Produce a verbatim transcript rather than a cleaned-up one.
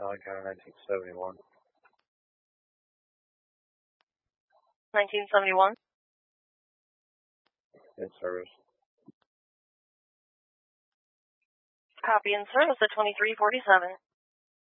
Allen County, nineteen seventy-one. nineteen seventy-one. In service. Copy in service at twenty-three forty-seven.